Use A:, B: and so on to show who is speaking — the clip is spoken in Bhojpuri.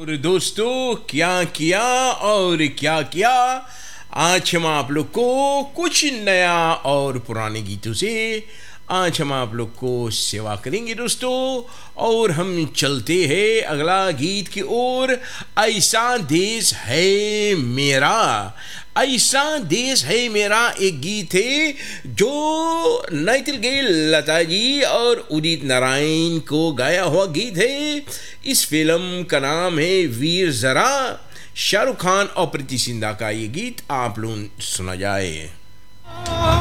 A: और दोस्तों क्या किया और क्या किया। आज हम आप लोग को कुछ नया और पुराने गीतों से आज हम आप लोग को सेवा करेंगे दोस्तों। और हम चलते हैं अगला गीत की ओर। ऐसा देश है मेरा, ऐसा देश है मेरा एक गीत है जो नैतिल गे लता जी और उदित नारायण को गाया हुआ गीत है। इस फिल्म का नाम है वीर ज़रा। शाहरुख खान और प्रीति जिंटा का ये गीत आप लोग सुना जाए।